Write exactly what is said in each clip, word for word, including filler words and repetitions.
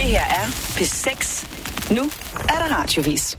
Det her er P seks. Nu er der radiovis.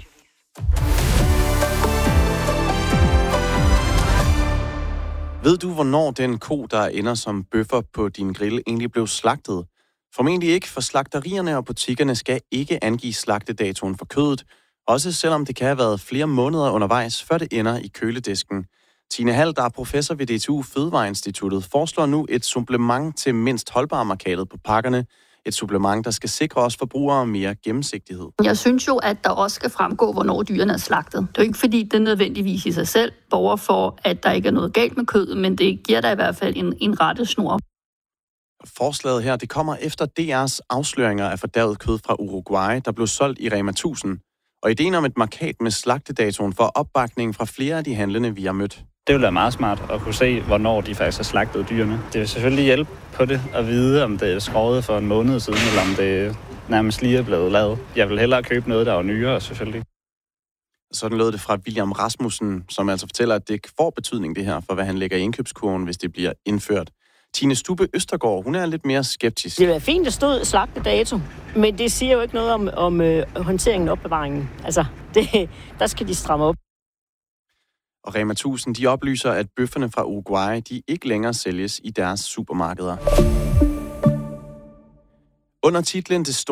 Ved du, hvornår den ko, der ender som bøffer på din grill, egentlig blev slagtet? Formentlig ikke, for slagterierne og butikkerne skal ikke angive slagtedatoen for kødet, også selvom det kan have været flere måneder undervejs, før det ender i køledisken. Tine Hall, der er professor ved D T U Fødevareinstituttet, foreslår nu et supplement til mindst holdbarmarkatet på pakkerne. Et supplement, der skal sikre os forbrugere mere gennemsigtighed. Jeg synes jo, at der også skal fremgå, hvornår dyrene er slagtet. Det er jo ikke, fordi det nødvendigvis i sig selv borger for, at der ikke er noget galt med kødet, men det giver der i hvert fald en, en rettesnor. Forslaget her, det kommer efter D R's afsløringer af fordærvet kød fra Uruguay, der blev solgt i Rema tusind. Og ideen om et markat med slagtedatoen får opbakning fra flere af de handlende, vi har mødt. Det vil være meget smart at kunne se, hvornår de faktisk har slagtet dyrene. Det vil selvfølgelig hjælpe på det at vide, om det er skåret for en måned siden, eller om det nærmest lige er blevet lavet. Jeg vil hellere købe noget, der er nyere, selvfølgelig. Sådan lød det fra William Rasmussen, som altså fortæller, at det får betydning det her, for hvad han lægger i indkøbskurven, hvis det bliver indført. Tine Stubbe Østergaard, hun er lidt mere skeptisk. Det er fint, at stod slagtedato, men det siger jo ikke noget om, om øh, håndteringen og opbevaringen. Altså, det, der skal de stramme op. Og Rema tusind, de oplyser, at bøfferne fra Uruguay, de ikke længere sælges i deres supermarkeder. Under titlen Det